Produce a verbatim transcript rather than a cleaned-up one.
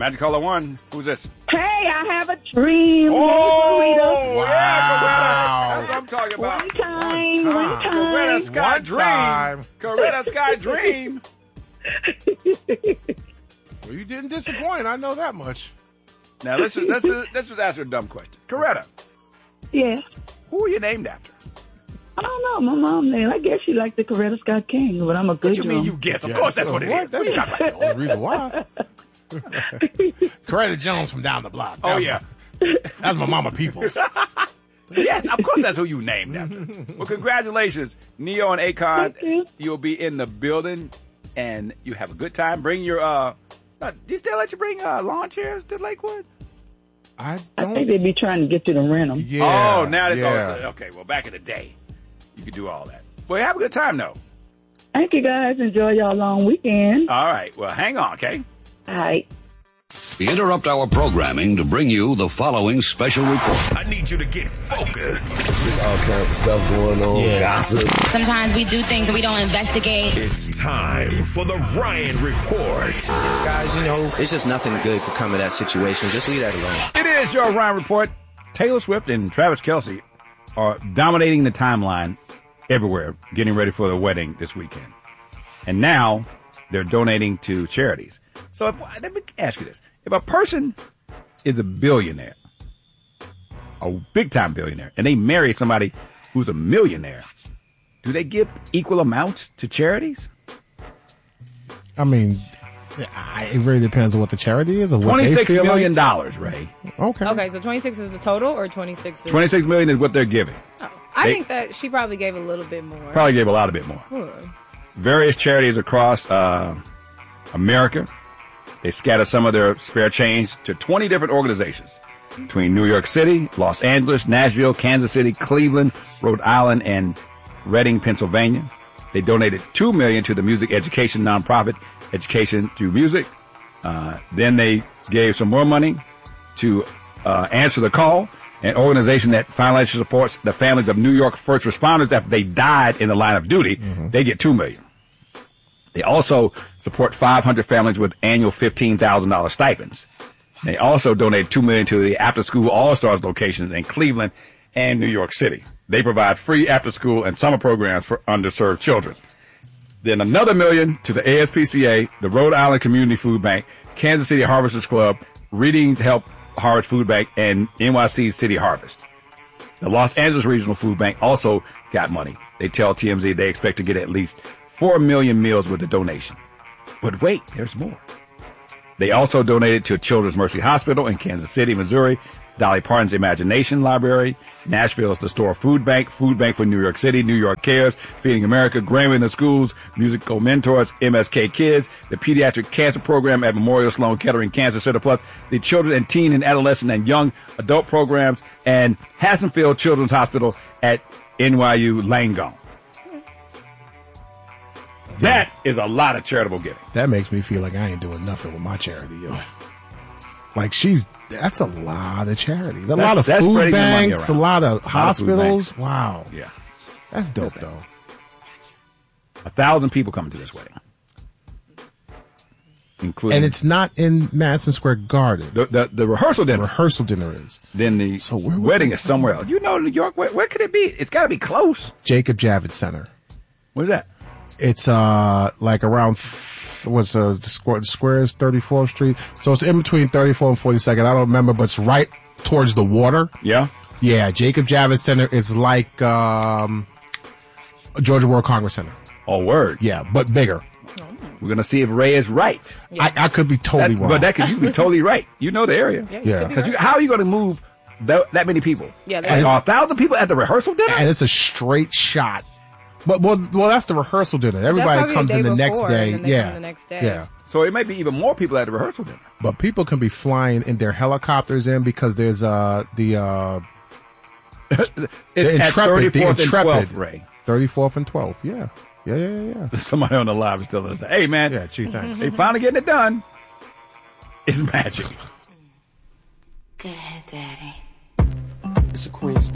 Magic caller one. Who's this? Hey, I have a dream. Oh, Yay, wow. Coretta. yeah, Coretta. That's what I'm talking about. One time, one One time. Coretta Sky One Dream. time. Coretta Sky Dream. Well, you didn't disappoint. I know that much. Now, let's, let's, let's just ask her a dumb question. Coretta, Yeah. who are you named after? I don't know. My mom name. I guess she liked the Coretta Scott King, but I'm a good What you mean drum. you guess? Of Yes. course that's what it What? is. That's, What you talking that's about? the only reason why. Coretta Jones from down the block. Oh, That's yeah. my- that's my mama peoples. Yes, of course that's who you named after. Well, congratulations, Neo and Akon. Thank you. You'll be in the building, and you have a good time. Bring your, uh, uh do you still let you bring uh, lawn chairs to Lakewood? I I think don't. they'd be trying to get you to rent them. Yeah. oh, now that's all. yeah. Okay, well, back in the day, you could do all that. Well, have a good time, though. Thank you, guys. Enjoy y'all long weekend. All right, well, hang on, okay? All right. We interrupt our programming to bring you the following special report. I need you to get focused. There's all kinds of stuff going on. Gossip. Sometimes we do things and we don't investigate. It's time for the Ryan Report. Guys, you know, it's just nothing good could come of that situation. Just leave that alone. It is your Ryan Report. Taylor Swift and Travis Kelce are dominating the timeline everywhere, getting ready for the wedding this weekend. And now they're donating to charities. So if, let me ask you this. If a person is a billionaire, a big-time billionaire, and they marry somebody who's a millionaire, do they give equal amounts to charities? I mean, I- it really depends on what the charity is or what they twenty-six feel million like. dollars, Ray. Okay. Okay, so twenty-six is the total, or twenty-six is... twenty-six million is what they're giving. Oh, I They- think that she probably gave a little bit more. Probably gave a lot of bit more. Hmm. Various charities across uh, America. They scatter some of their spare change to twenty different organizations between New York City, Los Angeles, Nashville, Kansas City, Cleveland, Rhode Island, and Reading, Pennsylvania. They donated two million dollars to the music education nonprofit Education Through Music. Uh, then they gave some more money to uh, Answer the Call, an organization that financially supports the families of New York first responders after they died in the line of duty. Mm-hmm. They get two million dollars. They also support five hundred families with annual fifteen thousand dollars stipends. They also donate two million dollars to the after-school All-Stars locations in Cleveland and New York City. They provide free after-school and summer programs for underserved children. Then another million to the A S P C A, the Rhode Island Community Food Bank, Kansas City Harvesters Club, Reading Help Harvest Food Bank, and N Y C City Harvest. The Los Angeles Regional Food Bank also got money. They tell T M Z they expect to get at least four million meals with the donation. But wait, there's more. They also donated to Children's Mercy Hospital in Kansas City, Missouri, Dolly Parton's Imagination Library, Nashville's The Store Food Bank, Food Bank for New York City, New York Cares, Feeding America, Grammy in the Schools, Musical Mentors, M S K Kids, the Pediatric Cancer Program at Memorial Sloan Kettering Cancer Center, plus the Children and Teen and Adolescent and Young Adult Programs, and Hassenfield Children's Hospital at N Y U Langone. That is a lot of charitable giving. That makes me feel like I ain't doing nothing with my charity, yo. Like she's, that's a lot of charities. A That's- lot of that's food spreading your money banks, a around. lot of A lot of food hospitals. banks. Wow. Yeah. That's dope, though. A thousand people coming to this wedding. Including And it's not in Madison Square Garden. the, the, the rehearsal dinner. Rehearsal dinner is. Then the So where would wedding we- is somewhere else. You know New York, where, where could it be? It's got to be close. Jacob Javits Center. Where's that? It's uh like around th- what's uh the square the square is thirty-fourth Street. So it's in between thirty-fourth and forty-second. I don't remember, but it's right towards the water. Yeah? Yeah, Jacob Javits Center is like um Georgia World Congress Center. Oh, word. Yeah, but bigger. We're going to see if Ray is right. I, I could be totally That's, wrong. but that could you be totally right. You know the area. Yeah, you Yeah. could be Because you, right. how are you going to move that, that many people? Yeah, Like, that's- are a thousand people at the rehearsal dinner? and it's a straight shot. But well, well, that's the rehearsal dinner. Everybody probably comes the in day the next before, day. and then they Yeah, come the next day. yeah. So it may be even more people at the rehearsal dinner. But people can be flying in their helicopters in because there's uh the uh It's the at Intrepid, the thirty-fourth and Intrepid, twelfth, Ray. thirty-fourth and twelfth. Yeah, yeah, yeah, yeah. yeah. Somebody on the live is telling us, hey, man, Yeah, gee, thanks. they finally getting it done. It's magic. Go ahead, Daddy. It's a Queen's